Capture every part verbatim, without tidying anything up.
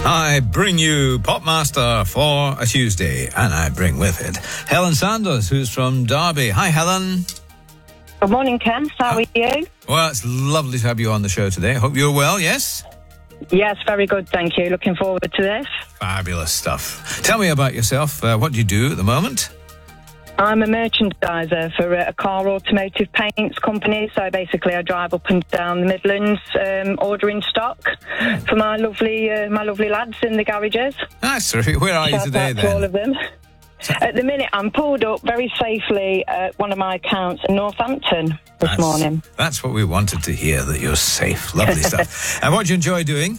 I bring you Popmaster for a Tuesday, and I bring with it Helen Sanders, who's from Derby. Hi, Helen. Good morning, Ken. How are you? Well, it's lovely to have you on the show today. Hope you're well, yes? Yes, very good, thank you. Looking forward to this. Fabulous stuff. Tell me about yourself. Uh, what do you do at the moment? I'm a merchandiser for a car automotive paints company. So basically, I drive up and down the Midlands, um, ordering stock for my lovely, uh, my lovely lads in the garages. That's terrific. Where are you Shout today, out then? to all of them. At the minute, I'm pulled up very safely at one of my accounts in Northampton this that's, morning. That's what we wanted to hear, that you're safe. Lovely stuff. And what do you enjoy doing?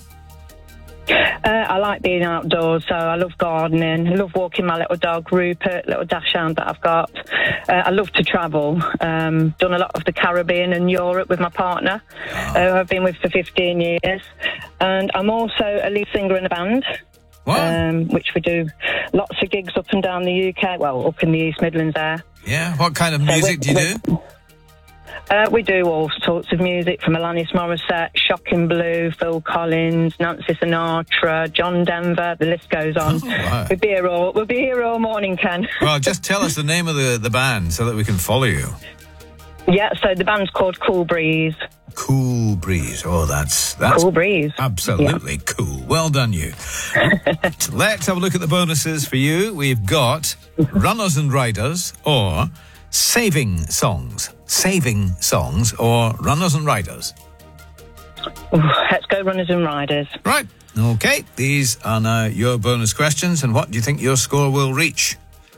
Uh, I like being outdoors, so I love gardening. I love walking my little dog, Rupert, little dachshund that I've got. Uh, I love to travel. Um, done a lot of the Caribbean and Europe with my partner, oh. uh, I've been with for fifteen years. And I'm also a lead singer in a band, um, which we do lots of gigs up and down the U K, well, up in the East Midlands there. Yeah, what kind of music do you do? Uh, we do all sorts of music, from Alanis Morissette, Shocking Blue, Phil Collins, Nancy Sinatra, John Denver, the list goes on. Oh, wow. We'll be here all, we'll be here all morning, Ken. Well, just tell us the name of the, the band so that we can follow you. Yeah, so the band's called Cool Breeze. Cool Breeze. Oh, that's... that's Cool Breeze. Absolutely yeah. Cool. Well done, you. Let's have a look at the bonuses for you. We've got Runners and Riders, or Saving Songs. Saving Songs, or Runners and Riders. Ooh, let's go Runners and Riders. Right. Okay. These are now your bonus questions. And what do you think your score will reach?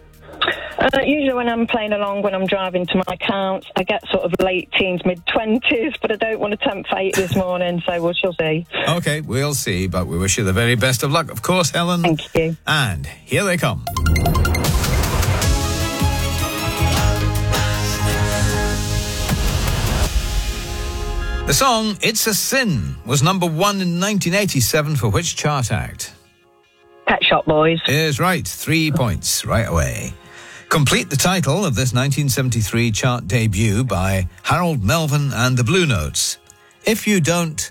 Uh, usually when I'm playing along, when I'm driving to my accounts, I get sort of late teens, mid-twenties, but I don't want to tempt fate this morning, so we shall see. Okay, we'll see, but we wish you the very best of luck, of course, Helen. Thank you. And here they come. The song It's a Sin was number one in nineteen eighty-seven for which chart act? Pet Shop Boys. Is right. Three points right away. Complete the title of this nineteen seventy-three chart debut by Harold Melvin and the Blue Notes. If you don't...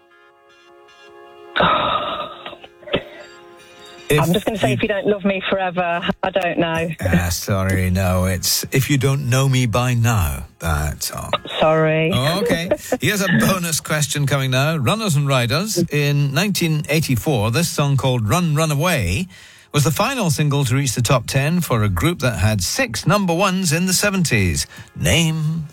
If I'm just going to say, you, if you don't love me forever, I don't know. Ah, sorry, no, it's If You Don't Know Me By Now, that song. Sorry. Oh, okay. Here's a bonus question coming now. Runners and Riders. In nineteen eighty-four, this song called Run, Run Away was the final single to reach the top ten for a group that had six number ones in the seventies. Name